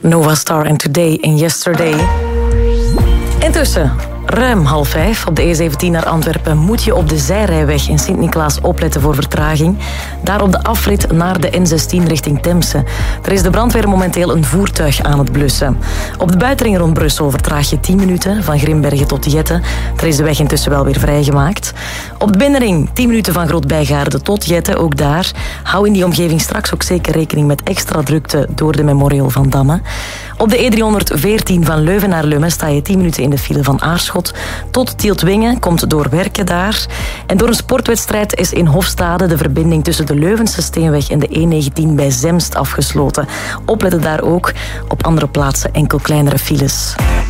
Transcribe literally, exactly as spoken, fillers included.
Nova Star en Today in Yesterday. Intussen, ruim half vijf op de E zeventien naar Antwerpen moet je op de zijrijweg in Sint-Niklaas opletten voor vertraging. Daar op de afrit naar de N zestien richting Temse. Er is de brandweer momenteel een voertuig aan het blussen. Op de buitenring rond Brussel vertraag je tien minuten, van Grimbergen tot Jette. Er is de weg intussen wel weer vrijgemaakt. Op de binnenring tien minuten van Groot-Bijgaarde tot Jette, ook daar. Hou in die omgeving straks ook zeker rekening met extra drukte door de Memorial van Damme. Op de E driehonderdveertien van Leuven naar Lummen sta je tien minuten in de file van Aarschot tot Tieltwingen, komt door werken daar. En door een sportwedstrijd is in Hofstade de verbinding tussen de Leuvense Steenweg en de E negentien bij Zemst afgesloten. Opletten daar ook, op andere plaatsen enkel kleinere files.